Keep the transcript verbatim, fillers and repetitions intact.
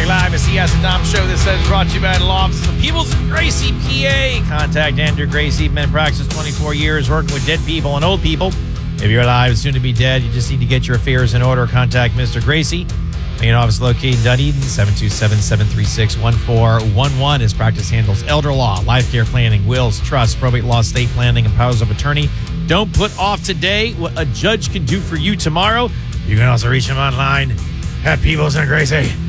back live. It's the Acid Dom Show. This is brought to you by the Law Office of Peoples in Gracie, P A. Contact Andrew Gracie. Been in practice twenty-four years working with dead people and old people. If you're alive and soon to be dead, you just need to get your affairs in order. Contact Mister Gracie. Main office located in Dunedin, seven two seven, seven three six, one four one one. His practice handles elder law, life care planning, wills, trusts, probate law, estate planning, and powers of attorney. Don't put off today what a judge can do for you tomorrow. You can also reach him online at Peoples and Gracie.